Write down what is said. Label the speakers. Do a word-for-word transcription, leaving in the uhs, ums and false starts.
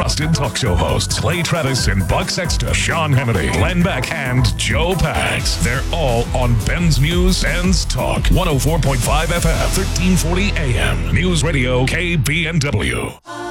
Speaker 1: trusted talk show hosts Clay Travis and Buck Sexton, Sean Hannity, Glenn Beck, and Joe Pags. They're all on Ben's News Ben's Talk, one oh four point five F M, thirteen forty A M. News Radio K B N W.